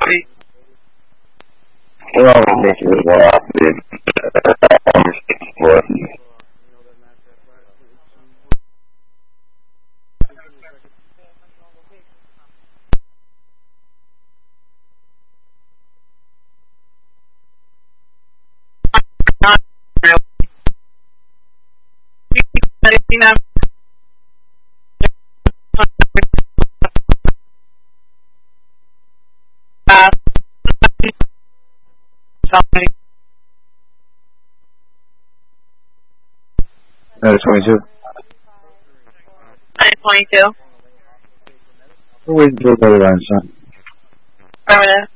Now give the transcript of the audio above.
Well, this is what I did. Another 22. 22. We're waiting for the other line, son. Affirmative.